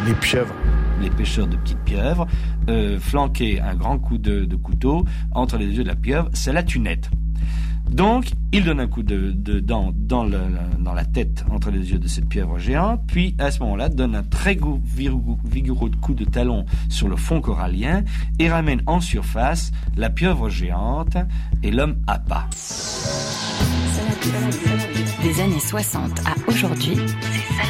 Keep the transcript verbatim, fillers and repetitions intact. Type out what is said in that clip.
Les pieuvres. Les pêcheurs de petites pieuvres, euh, flanquer un grand coup de, de couteau entre les yeux de la pieuvre, c'est la tunette. Donc, il donne un coup de, de dent dans, le, dans la tête entre les yeux de cette pieuvre géante, puis à ce moment-là, donne un très vigoureux coup de talon sur le fond corallien et ramène en surface la pieuvre géante et l'homme appât. Des années soixante à aujourd'hui, c'est ça.